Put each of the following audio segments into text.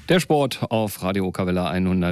Der Sport auf Radio Okerwelle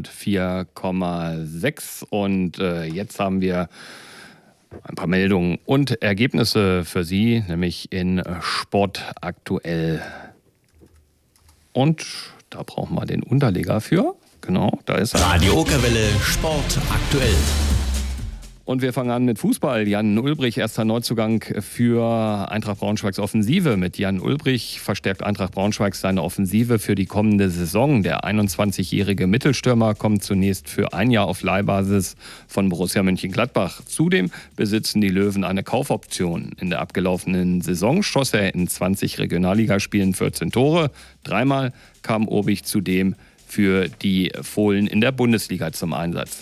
104,6 und jetzt haben wir ein paar Meldungen und Ergebnisse für Sie, nämlich in Sport aktuell. Und da brauchen wir den Unterleger für. Genau, da ist er. Radio Okerwelle Sport aktuell. Und wir fangen an mit Fußball. Jan Ulbrich, erster Neuzugang für Eintracht Braunschweigs Offensive. Mit Jan Ulbrich verstärkt Eintracht Braunschweig seine Offensive für die kommende Saison. Der 21-jährige Mittelstürmer kommt zunächst für ein Jahr auf Leihbasis von Borussia Mönchengladbach. Zudem besitzen die Löwen eine Kaufoption. In der abgelaufenen Saison schoss er in 20 Regionalligaspielen 14 Tore. Dreimal kam Ulbrich zudem für die Fohlen in der Bundesliga zum Einsatz.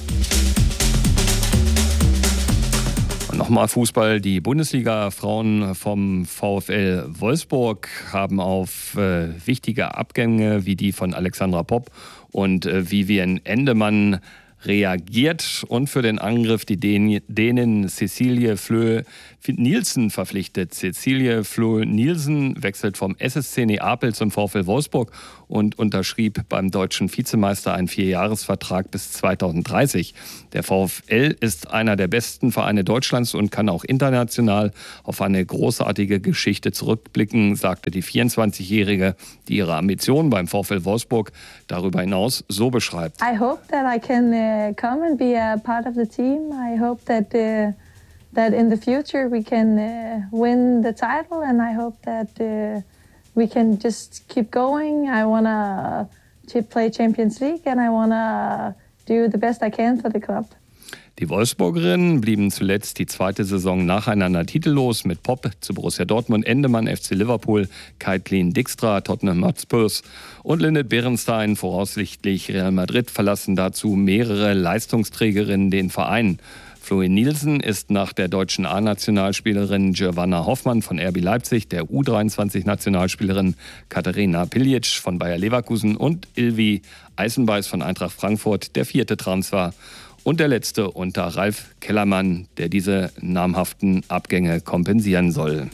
Nochmal Fußball. Die Bundesliga-Frauen vom VfL Wolfsburg haben auf wichtige Abgänge wie die von Alexandra Popp und Vivian Endemann reagiert und für den Angriff die Dänin Cecilie Flö-Nielsen verpflichtet. Cecilie Flö-Nielsen wechselt vom SSC Neapel zum VfL Wolfsburg und unterschrieb beim deutschen Vizemeister einen 4-Jahres-Vertrag bis 2030. Der VfL ist einer der besten Vereine Deutschlands und kann auch international auf eine großartige Geschichte zurückblicken, sagte die 24-Jährige, die ihre Ambitionen beim VfL Wolfsburg darüber hinaus so beschreibt. I hope that I can come and be a part of the team. I hope that in the future we can win the title, and I hope that we can just keep going. I want to play Champions League, and I want to do the best I can for the club. Die Wolfsburgerinnen blieben zuletzt die zweite Saison nacheinander titellos mit Popp zu Borussia Dortmund, Endemann FC Liverpool, Kaitlin Dijkstra Tottenham Hotspurs und Linnet Beerenstein voraussichtlich Real Madrid verlassen dazu mehrere Leistungsträgerinnen den Verein. Florian Nielsen ist nach der deutschen A-Nationalspielerin Giovanna Hoffmann von RB Leipzig, der U23-Nationalspielerin Katharina Piljic von Bayer Leverkusen und Ilvi Eisenbeis von Eintracht Frankfurt der vierte Transfer. Und der letzte unter Ralf Kellermann, der diese namhaften Abgänge kompensieren soll.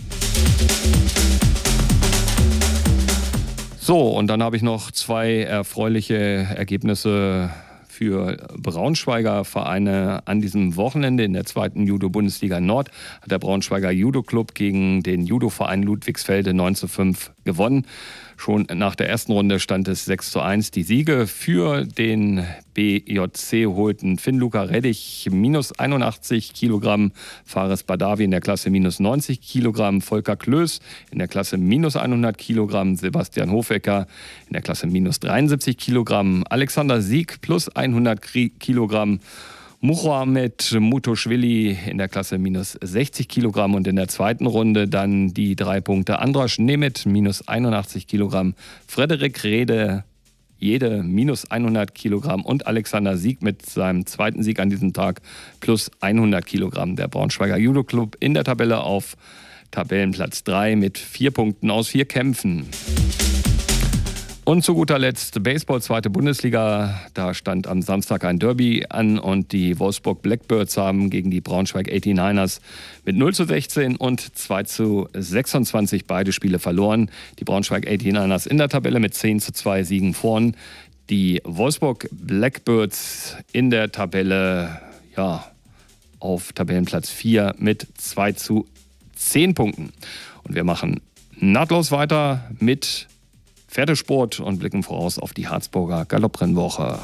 So, und dann habe ich noch zwei erfreuliche Ergebnisse für Braunschweiger Vereine an diesem Wochenende. In der zweiten Judo-Bundesliga Nord hat der Braunschweiger Judo-Club gegen den Judo-Verein Ludwigsfelde 9:5 gewonnen. Schon nach der ersten Runde stand es 6:1. Die Siege für den BJC holten Finn-Luca Reddich minus 81 Kilogramm, Fares Badawi in der Klasse minus 90 Kilogramm, Volker Klöß in der Klasse minus 100 Kilogramm, Sebastian Hofecker in der Klasse minus 73 Kilogramm, Alexander Sieg plus 100 Kilogramm, Muhammad Mutoschwili in der Klasse minus 60 Kilogramm und in der zweiten Runde dann die 3 Punkte Andras Nemeth minus 81 Kilogramm, Frederik Rede jede minus 100 Kilogramm und Alexander Sieg mit seinem zweiten Sieg an diesem Tag plus 100 Kilogramm. Der Braunschweiger Judo Club in der Tabelle auf Tabellenplatz 3 mit 4 Punkten aus 4 Kämpfen. Und zu guter Letzt Baseball, zweite Bundesliga. Da stand am Samstag ein Derby an und die Wolfsburg Blackbirds haben gegen die Braunschweig 89ers mit 0:16 und 2:26 beide Spiele verloren. Die Braunschweig 89ers in der Tabelle mit 10:2 Siegen vorn. Die Wolfsburg Blackbirds in der Tabelle auf Tabellenplatz 4 mit 2:10 Punkten. Und wir machen nahtlos weiter mit Pferdesport und blicken voraus auf die Harzburger Galopprennwoche.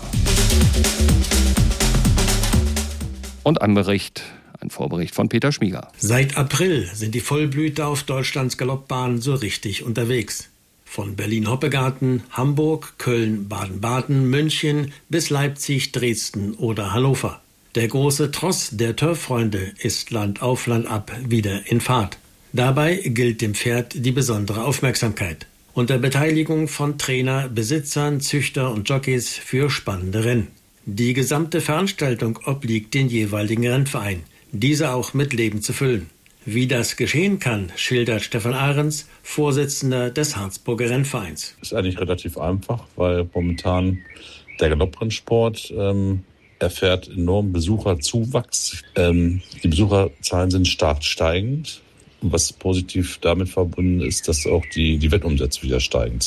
Und ein Vorbericht von Peter Schmieger. Seit April sind die Vollblüter auf Deutschlands Galoppbahnen so richtig unterwegs. Von Berlin-Hoppegarten, Hamburg, Köln, Baden-Baden, München bis Leipzig, Dresden oder Hannover. Der große Tross der Turffreunde ist Land auf Land ab wieder in Fahrt. Dabei gilt dem Pferd die besondere Aufmerksamkeit. Unter Beteiligung von Trainer, Besitzern, Züchter und Jockeys für spannende Rennen. Die gesamte Veranstaltung obliegt den jeweiligen Rennverein, diese auch mit Leben zu füllen. Wie das geschehen kann, schildert Stefan Ahrens, Vorsitzender des Harzburger Rennvereins. Ist eigentlich relativ einfach, weil momentan der Galopprennsport erfährt enormen Besucherzuwachs. Die Besucherzahlen sind stark steigend. Was positiv damit verbunden ist, dass auch die Wettumsätze wieder steigend sind.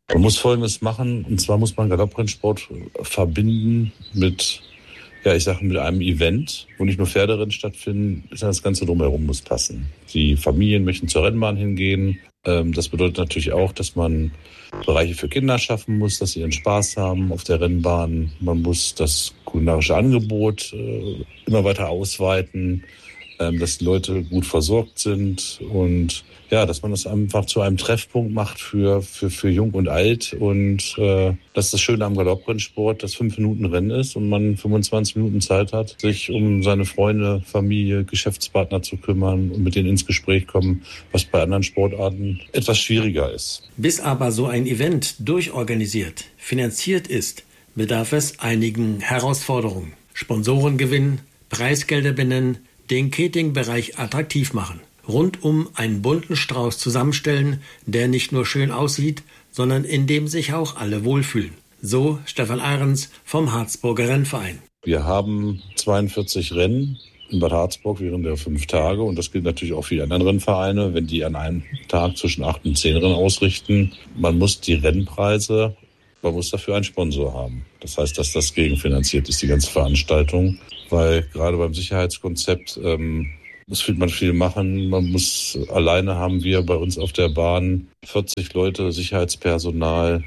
Man muss Folgendes machen, und zwar muss man Galopprennsport verbinden mit, mit einem Event, wo nicht nur Pferderennen stattfinden, sondern das Ganze drumherum muss passen. Die Familien möchten zur Rennbahn hingehen. Das bedeutet natürlich auch, dass man Bereiche für Kinder schaffen muss, dass sie ihren Spaß haben auf der Rennbahn. Man muss das kulinarische Angebot immer weiter ausweiten, dass die Leute gut versorgt sind und dass man das einfach zu einem Treffpunkt macht für Jung und Alt. Und das ist das Schöne am Galopprennsport, dass 5 Minuten Rennen ist und man 25 Minuten Zeit hat, sich um seine Freunde, Familie, Geschäftspartner zu kümmern und mit denen ins Gespräch kommen, was bei anderen Sportarten etwas schwieriger ist. Bis aber so ein Event durchorganisiert, finanziert ist, bedarf es einigen Herausforderungen. Sponsoren gewinnen, Preisgelder benennen, den Catering-Bereich attraktiv machen. Rundum einen bunten Strauß zusammenstellen, der nicht nur schön aussieht, sondern in dem sich auch alle wohlfühlen. So Stefan Ahrens vom Harzburger Rennverein. Wir haben 42 Rennen in Bad Harzburg während der 5 Tage und das gilt natürlich auch für die anderen Rennvereine, wenn die an einem Tag zwischen 8 und 10 Rennen ausrichten. Man muss die Rennpreise, man muss dafür einen Sponsor haben. Das heißt, dass das gegenfinanziert ist, die ganze Veranstaltung, weil gerade beim Sicherheitskonzept muss man viel machen. Alleine haben wir bei uns auf der Bahn 40 Leute Sicherheitspersonal.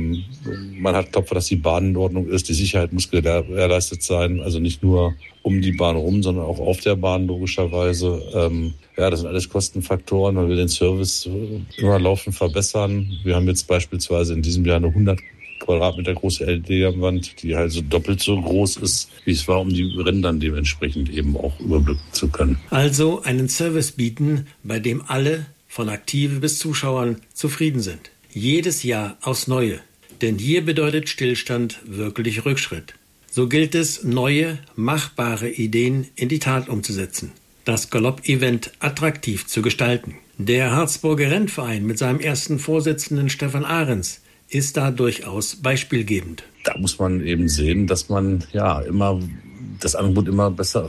Man hat Klopfer, dass die Bahn in Ordnung ist. Die Sicherheit muss gewährleistet sein. Also nicht nur um die Bahn rum, sondern auch auf der Bahn logischerweise. Das sind alles Kostenfaktoren. Man will den Service immer laufend verbessern. Wir haben jetzt beispielsweise in diesem Jahr eine 100 Quadratmeter große LED-Wand, die halt so doppelt so groß ist, wie es war, um die Rennen dann dementsprechend eben auch überblicken zu können. Also einen Service bieten, bei dem alle, von Aktive bis Zuschauern, zufrieden sind. Jedes Jahr aufs Neue. Denn hier bedeutet Stillstand wirklich Rückschritt. So gilt es, neue, machbare Ideen in die Tat umzusetzen. Das Galopp-Event attraktiv zu gestalten. Der Harzburger Rennverein mit seinem ersten Vorsitzenden Stefan Ahrens ist da durchaus beispielgebend. Da muss man eben sehen, dass man immer das Angebot immer besser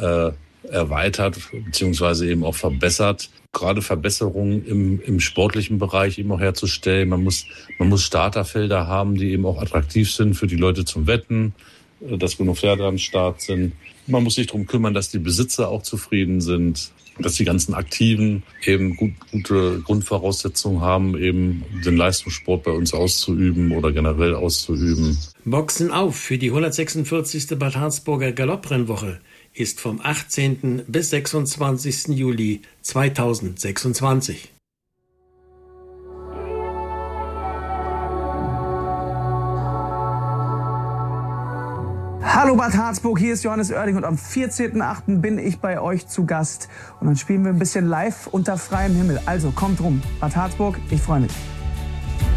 erweitert bzw. eben auch verbessert. Gerade Verbesserungen im sportlichen Bereich eben auch herzustellen. Man muss Starterfelder haben, die eben auch attraktiv sind für die Leute zum Wetten, dass genug Pferde am Start sind. Man muss sich darum kümmern, dass die Besitzer auch zufrieden sind, dass die ganzen Aktiven eben gute Grundvoraussetzungen haben, eben den Leistungssport bei uns auszuüben oder generell auszuüben. Boxen auf für die 146. Bad Harzburger Galopprennwoche ist vom 18. bis 26. Juli 2026. Hallo Bad Harzburg, hier ist Johannes Oerding und am 14.08. bin ich bei euch zu Gast. Und dann spielen wir ein bisschen live unter freiem Himmel. Also kommt rum, Bad Harzburg, ich freue mich.